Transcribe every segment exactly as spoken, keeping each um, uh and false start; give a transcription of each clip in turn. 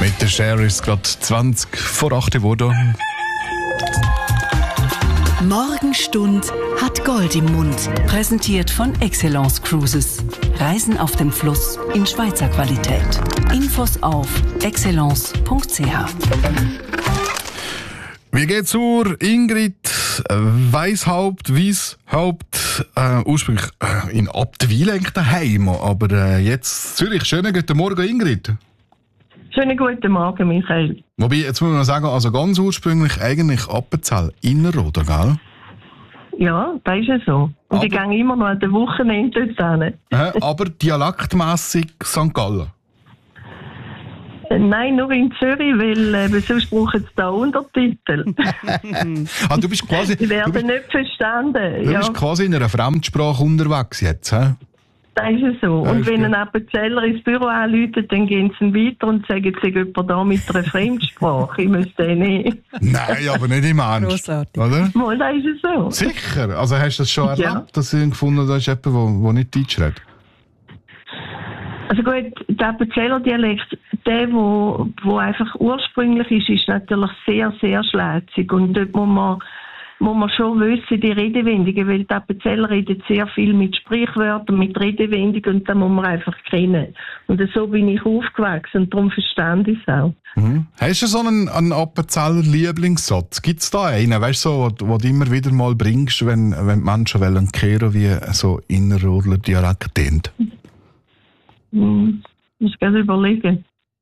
Mit der Share ist es gerade zwanzig vor acht geworden. Morgenstund hat Gold im Mund. Präsentiert von Excellence Cruises. Reisen auf dem Fluss in Schweizer Qualität. Infos auf excellence punkt c h. Wie geht's zur Ingrid Weishaupt, Weishaupt, äh, ursprünglich äh, in Abtwil eigentlich daheim, aber äh, jetzt Zürich. Schönen guten Morgen, Ingrid. Schönen guten Morgen, Michael. Wobei, jetzt muss man sagen, also ganz ursprünglich eigentlich Appenzell Innerrhoden, gell? Ja, das ist ja so. Und aber, ich gehe immer noch an den Wochenende dort hin. Äh, aber dialektmässig Sankt Gallen? Nein, nur in Zürich, weil äh, sonst brauchen sie da Untertitel. ah, du bist quasi... Die werden bist, nicht verstanden. Du ja. bist quasi in einer Fremdsprache unterwegs jetzt, hä? Das ist ja so. Ja, und wenn gut. ein Appenzeller ins Büro anruft, dann gehen sie weiter und sagen, es sei jemand da mit einer Fremdsprache. Ich müsste den nicht. Nein, aber nicht im Ernst. Grossartig. Oder? Mal, das ist ja so. Sicher? Also hast du das schon erlebt, Ja. dass du gefunden hast, dass jemand, der nicht Deutsch redet? Also gut, der Appenzeller Dialekt, der, wo, wo einfach ursprünglich ist, ist natürlich sehr, sehr schlätzig. Und dort muss man, muss man schon wissen, die Redewendungen, weil die Appenzeller reden sehr viel mit Sprichwörtern, mit Redewendungen, und da muss man einfach kennen. Und so bin ich aufgewachsen und darum verstand ich es auch. Mhm. Hast du so einen, einen Appenzeller Lieblingssatz? Gibt es da einen, weißt du, so, den du immer wieder mal bringst, wenn, wenn die Menschen wollen kehren, wie so Innerrhodler Dialekt tönt? Hm, ich muss gerade überlegen.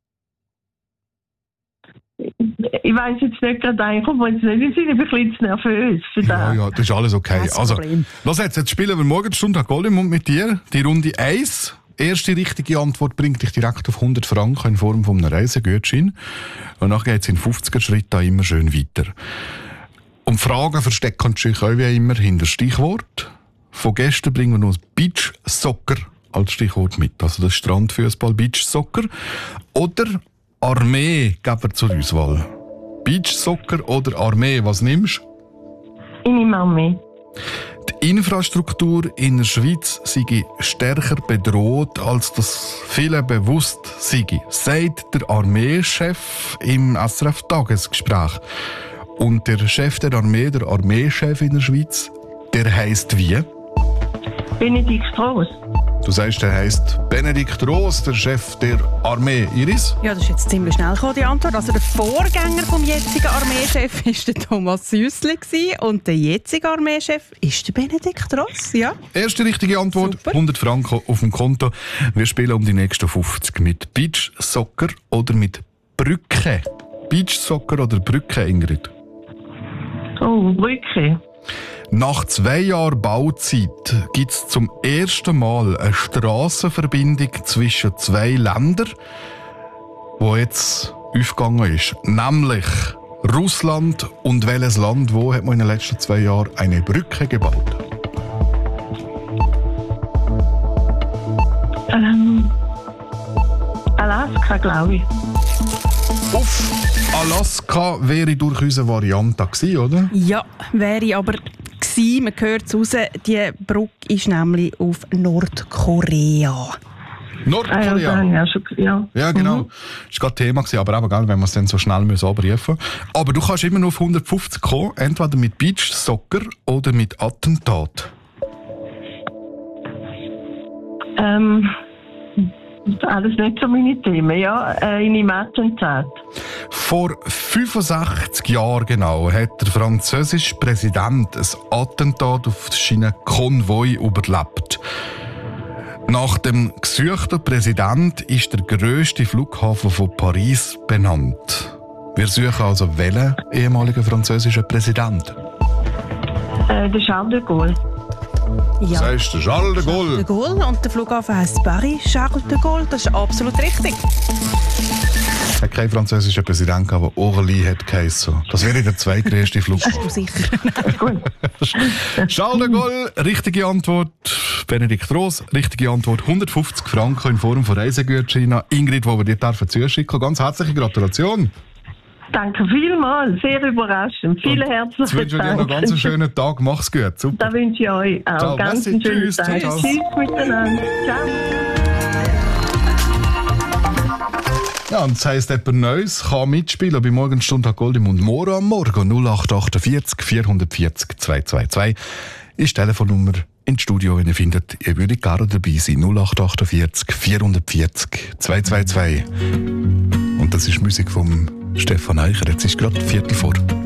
Ich weiss jetzt nicht gerade ein, kommt mir jetzt nicht in Sinn, ich bin ein bisschen zu nervös für das. Ja, ja, das ist alles okay. Kein Also, Problem. los jetzt, jetzt spielen wir Morgenstunde an Gold im Mund mit dir. Die Runde eins. Erste richtige Antwort bringt dich direkt auf hundert Franken in Form von einem Reisegutschein. Und dann geht es in fünfziger Schritt da immer schön weiter. Und Fragen verstecken sich auch wie immer hinter Stichwort. Von gestern bringen wir noch Beach Soccer als Stichwort mit. Also das Strandfußball, Beach Soccer. Oder Armee geben wir zur Auswahl. Beach Soccer oder Armee, was nimmst du? Ich nehme Armee. Die Infrastruktur in der Schweiz sei stärker bedroht, als das vielen bewusst sei, sagt der Armeechef im S R F-Tagesgespräch. Und der Chef der Armee, der Armeechef in der Schweiz, der heisst wie? Benedikt Strauss. Du sagst, der heisst Benedikt Roos, der Chef der Armee. Iris? Ja, das ist jetzt ziemlich schnell gekommen, die Antwort. Also der Vorgänger vom jetzigen Armeechef war der Thomas Süssli und der jetzige Armeechef ist der Benedikt Ross. Ja. Erste richtige Antwort, Super. hundert Franken auf dem Konto. Wir spielen um die nächsten fünfzig mit Beach Soccer oder mit Brücke. Beach Soccer oder Brücke, Ingrid? Oh, Brücke. Nach zwei Jahren Bauzeit gibt es zum ersten Mal eine Strassenverbindung zwischen zwei Ländern, die jetzt aufgegangen ist. Nämlich Russland und welches Land, wo hat man in den letzten zwei Jahren eine Brücke gebaut? Ähm, Alaska, glaube ich. Auf Alaska wäre durchaus eine Variante gewesen, oder? Ja, wäre aber gewesen. Man hört es raus, die Brücke ist nämlich auf Nordkorea. Nordkorea. Ah, ja, ja, schon, ja. Ja, genau. Mhm. Das war gerade Thema, aber eben, gell, wenn wir es dann so schnell müssen abrufen müssen. Aber du kannst immer nur auf hundertfünfzig kommen, entweder mit Beach Soccer oder mit Attentat. Ähm, alles nicht so meine Themen, ja. Äh, in einem Attentat. Vor fünfundsechzig Jahren genau hat der französische Präsident ein Attentat auf seinen Konvoi überlebt. Nach dem gesuchten Präsident ist der grösste Flughafen von Paris benannt. Wir suchen also welchen ehemaligen französischen Präsident? Äh, der Charles de Gaulle. Ja. Das heißt Charles de Gaulle. De Gaulle und der Flughafen heisst Paris Charles de Gaulle. Das ist absolut richtig. Es hat keinen französischen Präsident gehabt, der Orly hat geheissen. Das wäre der zweitgrößte Flughafen. Du sicher. Gut. Charles de Gaulle, richtige Antwort. Benedikt Roos, richtige Antwort. hundertfünfzig Franken in Form von Reisegutschein. Ingrid, wo wir dir dürfen zuschicken. Ganz herzliche Gratulation. Danke vielmals, sehr überraschend. Vielen herzlichen Jetzt wünsche ich dir noch einen ganz schönen Tag. Mach's gut. Super. Das wünsche ich euch auch. Ciao, Ganz merci, einen schönen tschüss, Tag. ciao, ciao. Tschüss miteinander. Ciao. Ja, und das heisst, jemand Neues kann mitspielen bei Morgenstunde hat Gold im Mund. Morgen am Morgen null acht achtundvierzig vierhundertvierzig zweihundertzweiundzwanzig ist die Telefonnummer ins Studio, wenn ihr findet, ihr würdet gerne dabei sein. null acht achtundvierzig vierhundertvierzig zweihundertzweiundzwanzig. Und das ist Musik von Stefan Eicher. Jetzt ist gerade Viertel vor.